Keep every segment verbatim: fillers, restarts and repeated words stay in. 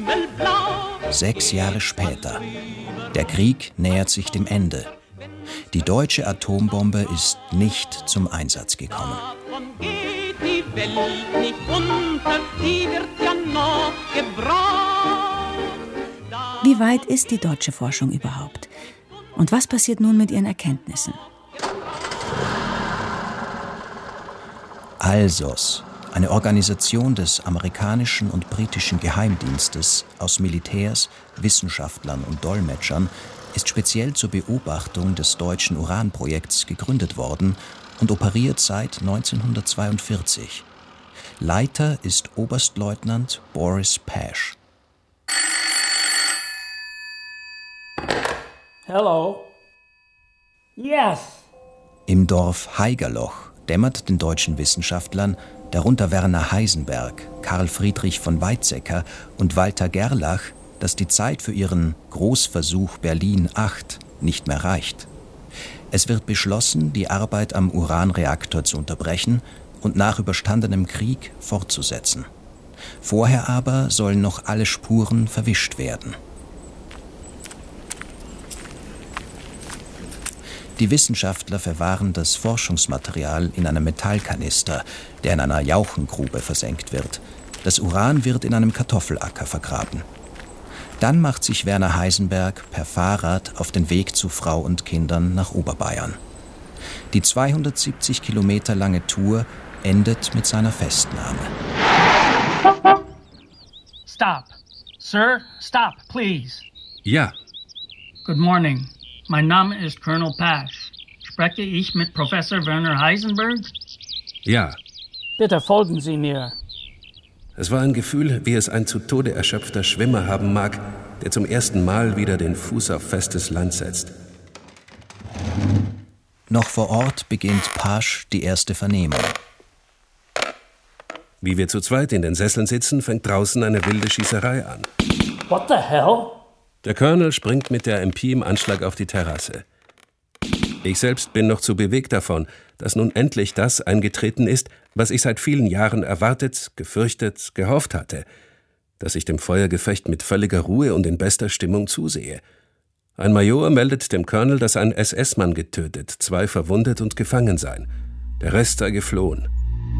Sechs Jahre später. Der Krieg nähert sich dem Ende. Die deutsche Atombombe ist nicht zum Einsatz gekommen. Die Welt nicht unter, die wird ja noch gebraucht. Wie weit ist die deutsche Forschung überhaupt? Und was passiert nun mit ihren Erkenntnissen? ALSOS, eine Organisation des amerikanischen und britischen Geheimdienstes aus Militärs, Wissenschaftlern und Dolmetschern, ist speziell zur Beobachtung des deutschen Uranprojekts gegründet worden und operiert seit neunzehnhundertzweiundvierzig. Leiter ist Oberstleutnant Boris Pash. Hello. Yes. Im Dorf Haigerloch dämmert den deutschen Wissenschaftlern, darunter Werner Heisenberg, Karl Friedrich von Weizsäcker und Walter Gerlach, dass die Zeit für ihren Großversuch Berlin acht nicht mehr reicht. Es wird beschlossen, die Arbeit am Uranreaktor zu unterbrechen und nach überstandenem Krieg fortzusetzen. Vorher aber sollen noch alle Spuren verwischt werden. Die Wissenschaftler verwahren das Forschungsmaterial in einem Metallkanister, der in einer Jauchengrube versenkt wird. Das Uran wird in einem Kartoffelacker vergraben. Dann macht sich Werner Heisenberg per Fahrrad auf den Weg zu Frau und Kindern nach Oberbayern. Die zweihundertsiebzig Kilometer lange Tour endet mit seiner Festnahme. Stop. Sir, stop, please. Ja. Good morning. Mein Name ist Colonel Pash. Spreche ich mit Professor Werner Heisenberg? Ja. Bitte folgen Sie mir. Es war ein Gefühl, wie es ein zu Tode erschöpfter Schwimmer haben mag, der zum ersten Mal wieder den Fuß auf festes Land setzt. Noch vor Ort beginnt Pash die erste Vernehmung. Wie wir zu zweit in den Sesseln sitzen, fängt draußen eine wilde Schießerei an. What the hell? Der Colonel springt mit der M P im Anschlag auf die Terrasse. Ich selbst bin noch zu bewegt davon, dass nun endlich das eingetreten ist, was ich seit vielen Jahren erwartet, gefürchtet, gehofft hatte, dass ich dem Feuergefecht mit völliger Ruhe und in bester Stimmung zusehe. Ein Major meldet dem Colonel, dass ein S S-Mann getötet, zwei verwundet und gefangen seien. Der Rest sei geflohen.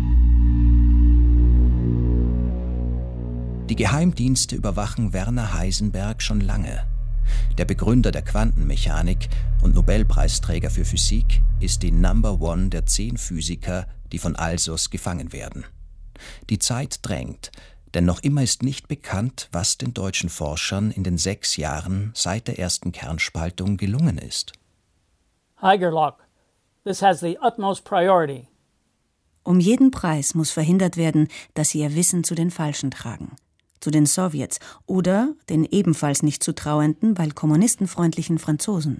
Die Geheimdienste überwachen Werner Heisenberg schon lange. Der Begründer der Quantenmechanik und Nobelpreisträger für Physik ist die Number One der zehn Physiker, die von ALSOS gefangen werden. Die Zeit drängt, denn noch immer ist nicht bekannt, was den deutschen Forschern in den sechs Jahren seit der ersten Kernspaltung gelungen ist. Haigerloch, this has the utmost priority. Um jeden Preis muss verhindert werden, dass sie ihr Wissen zu den Falschen tragen. Zu den Sowjets oder den ebenfalls nicht zutrauenden, weil kommunistenfreundlichen Franzosen.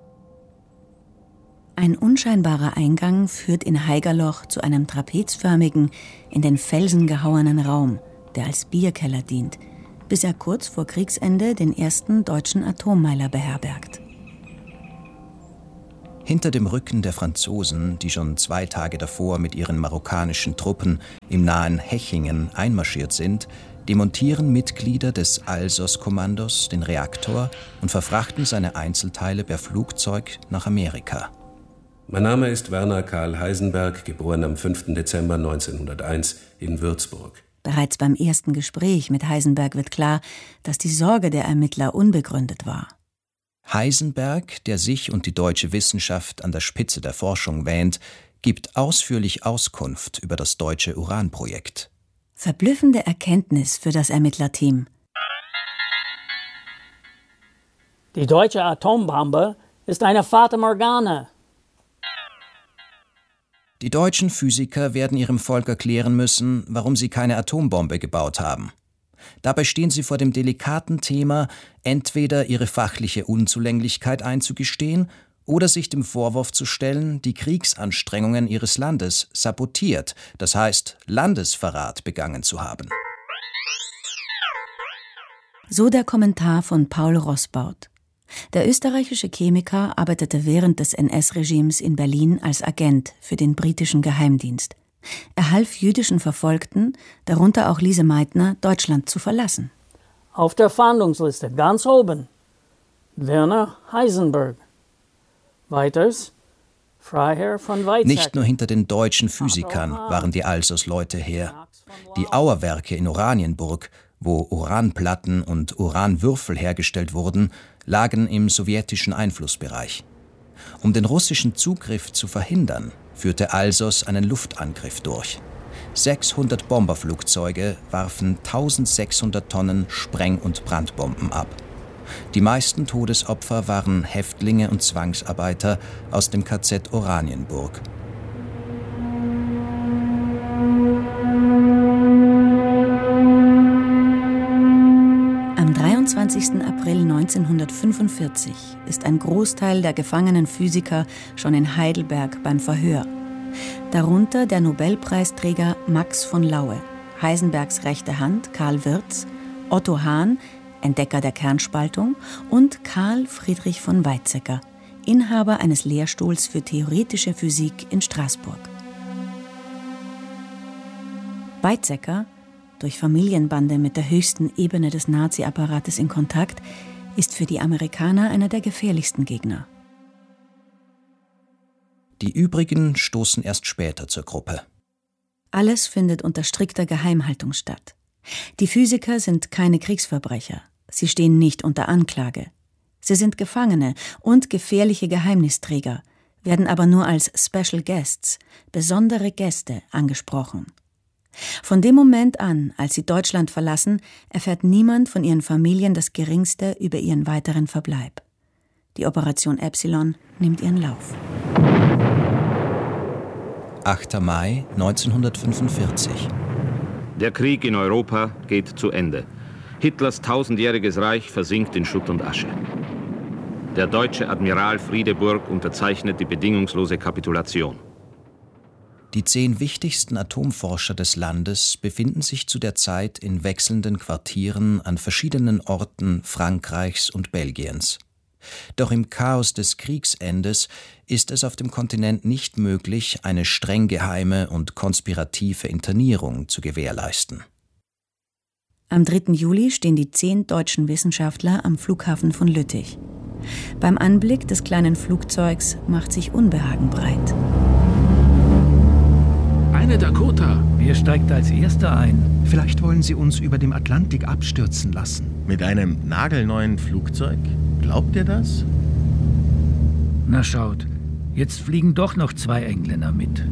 Ein unscheinbarer Eingang führt in Haigerloch zu einem trapezförmigen, in den Felsen gehauenen Raum, der als Bierkeller dient, bis er kurz vor Kriegsende den ersten deutschen Atommeiler beherbergt. Hinter dem Rücken der Franzosen, die schon zwei Tage davor mit ihren marokkanischen Truppen im nahen Hechingen einmarschiert sind, demontieren Mitglieder des ALSOS-Kommandos den Reaktor und verfrachten seine Einzelteile per Flugzeug nach Amerika. Mein Name ist Werner Karl Heisenberg, geboren am fünften Dezember neunzehnhunderteins in Würzburg. Bereits beim ersten Gespräch mit Heisenberg wird klar, dass die Sorge der Ermittler unbegründet war. Heisenberg, der sich und die deutsche Wissenschaft an der Spitze der Forschung wähnt, gibt ausführlich Auskunft über das deutsche Uranprojekt. Verblüffende Erkenntnis für das Ermittlerteam. Die deutsche Atombombe ist eine Fata Morgana. Die deutschen Physiker werden ihrem Volk erklären müssen, warum sie keine Atombombe gebaut haben. Dabei stehen sie vor dem delikaten Thema, entweder ihre fachliche Unzulänglichkeit einzugestehen oder sich dem Vorwurf zu stellen, die Kriegsanstrengungen ihres Landes sabotiert, das heißt Landesverrat begangen zu haben. So der Kommentar von Paul Roßbaut. Der österreichische Chemiker arbeitete während des N S-Regimes in Berlin als Agent für den britischen Geheimdienst. Er half jüdischen Verfolgten, darunter auch Lise Meitner, Deutschland zu verlassen. Auf der Fahndungsliste ganz oben Werner Heisenberg. Weiters Freiherr von Weizsäcker. Nicht nur hinter den deutschen Physikern waren die Alsos-Leute her. Die Auerwerke in Oranienburg, wo Uranplatten und Uranwürfel hergestellt wurden, lagen im sowjetischen Einflussbereich. Um den russischen Zugriff zu verhindern, führte Alsos einen Luftangriff durch. sechshundert Bomberflugzeuge warfen eintausendsechshundert Tonnen Spreng- und Brandbomben ab. Die meisten Todesopfer waren Häftlinge und Zwangsarbeiter aus dem K Z Oranienburg. Am dreiundzwanzigsten April neunzehnhundertfünfundvierzig ist ein Großteil der gefangenen Physiker schon in Heidelberg beim Verhör. Darunter der Nobelpreisträger Max von Laue, Heisenbergs rechte Hand Karl Wirz, Otto Hahn, Entdecker der Kernspaltung, und Carl Friedrich von Weizsäcker, Inhaber eines Lehrstuhls für theoretische Physik in Straßburg. Weizsäcker, durch Familienbande mit der höchsten Ebene des Nazi-Apparates in Kontakt, ist für die Amerikaner einer der gefährlichsten Gegner. Die übrigen stoßen erst später zur Gruppe. Alles findet unter strikter Geheimhaltung statt. Die Physiker sind keine Kriegsverbrecher. Sie stehen nicht unter Anklage. Sie sind Gefangene und gefährliche Geheimnisträger, werden aber nur als Special Guests, besondere Gäste, angesprochen. Von dem Moment an, als sie Deutschland verlassen, erfährt niemand von ihren Familien das Geringste über ihren weiteren Verbleib. Die Operation Epsilon nimmt ihren Lauf. achter Mai neunzehnhundertfünfundvierzig. Der Krieg in Europa geht zu Ende. Hitlers tausendjähriges Reich versinkt in Schutt und Asche. Der deutsche Admiral Friedeburg unterzeichnet die bedingungslose Kapitulation. Die zehn wichtigsten Atomforscher des Landes befinden sich zu der Zeit in wechselnden Quartieren an verschiedenen Orten Frankreichs und Belgiens. Doch im Chaos des Kriegsendes ist es auf dem Kontinent nicht möglich, eine streng geheime und konspirative Internierung zu gewährleisten. Am dritten Juli stehen die zehn deutschen Wissenschaftler am Flughafen von Lüttich. Beim Anblick des kleinen Flugzeugs macht sich Unbehagen breit. Eine Dakota. Wer steigt als Erster ein? Vielleicht wollen sie uns über dem Atlantik abstürzen lassen. Mit einem nagelneuen Flugzeug? Glaubt ihr das? Na schaut, jetzt fliegen doch noch zwei Engländer mit.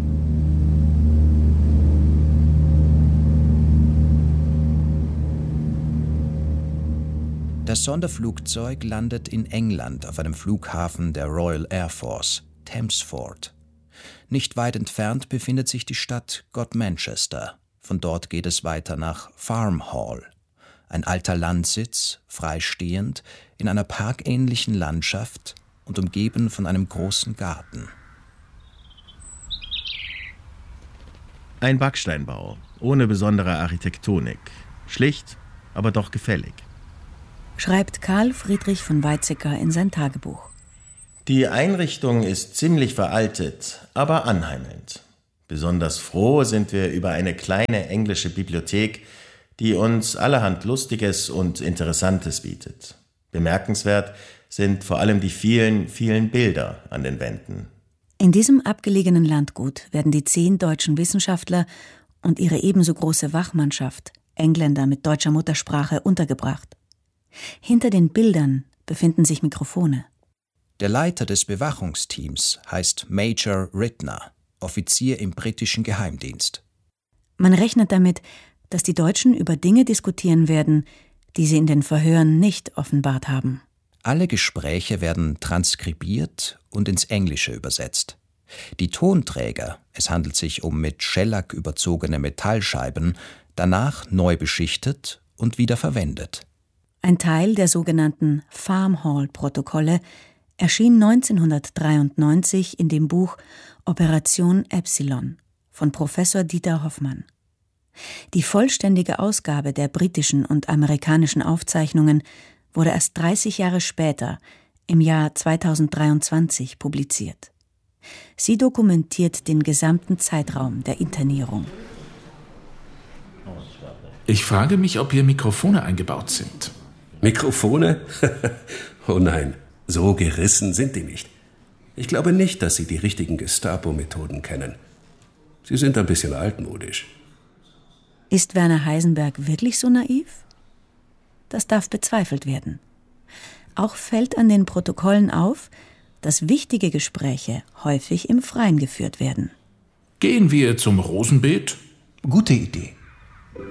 Das Sonderflugzeug landet in England auf einem Flughafen der Royal Air Force, Thamesford. Nicht weit entfernt befindet sich die Stadt Godmanchester. Von dort geht es weiter nach Farm Hall. Ein alter Landsitz, freistehend, in einer parkähnlichen Landschaft und umgeben von einem großen Garten. Ein Backsteinbau, ohne besondere Architektonik. Schlicht, aber doch gefällig. Schreibt Carl Friedrich von Weizsäcker in sein Tagebuch. Die Einrichtung ist ziemlich veraltet, aber anheimelnd. Besonders froh sind wir über eine kleine englische Bibliothek, die uns allerhand Lustiges und Interessantes bietet. Bemerkenswert sind vor allem die vielen, vielen Bilder an den Wänden. In diesem abgelegenen Landgut werden die zehn deutschen Wissenschaftler und ihre ebenso große Wachmannschaft, Engländer mit deutscher Muttersprache, untergebracht. Hinter den Bildern befinden sich Mikrofone. Der Leiter des Bewachungsteams heißt Major Ridner, Offizier im britischen Geheimdienst. Man rechnet damit, dass die Deutschen über Dinge diskutieren werden, die sie in den Verhören nicht offenbart haben. Alle Gespräche werden transkribiert und ins Englische übersetzt. Die Tonträger, es handelt sich um mit Schellack überzogene Metallscheiben, danach neu beschichtet und wieder verwendet. Ein Teil der sogenannten Farm Hall-Protokolle erschien neunzehnhundertdreiundneunzig in dem Buch Operation Epsilon von Professor Dieter Hoffmann. Die vollständige Ausgabe der britischen und amerikanischen Aufzeichnungen wurde erst dreißig Jahre später, im Jahr zweitausenddreiundzwanzig, publiziert. Sie dokumentiert den gesamten Zeitraum der Internierung. Ich frage mich, ob hier Mikrofone eingebaut sind. Mikrofone? Oh nein, so gerissen sind die nicht. Ich glaube nicht, dass sie die richtigen Gestapo-Methoden kennen. Sie sind ein bisschen altmodisch. Ist Werner Heisenberg wirklich so naiv? Das darf bezweifelt werden. Auch fällt an den Protokollen auf, dass wichtige Gespräche häufig im Freien geführt werden. Gehen wir zum Rosenbeet? Gute Idee.